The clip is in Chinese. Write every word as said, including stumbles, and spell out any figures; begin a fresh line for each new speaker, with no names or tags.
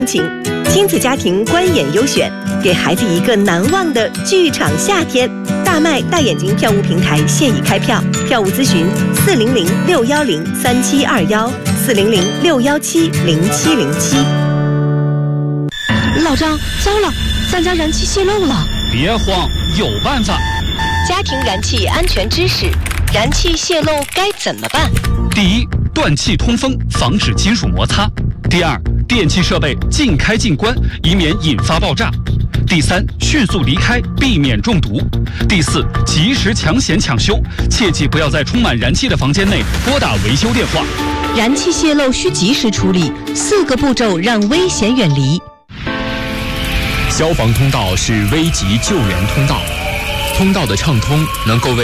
情，亲子家庭观演优选，给孩子一个难忘的剧场夏天。大麦大眼睛票务平台现已开票，票务咨询四零零六幺零三七二幺四零零六幺七零七零七。
老张，糟了，咱家燃气泄漏了！
别慌，有办法。
家庭燃气安全知识：燃气泄漏该怎么办？
第一，断气通风，防止金属摩擦；第二，电器设备尽开尽关，以免引发爆炸；第三，迅速离开，避免中毒；第四，及时抢险抢修，切记不要在充满燃气的房间内拨打维修电话。
燃气泄漏需及时处理，四个步骤让危险远离。
消防通道是危急救援通道，通道的畅通能够为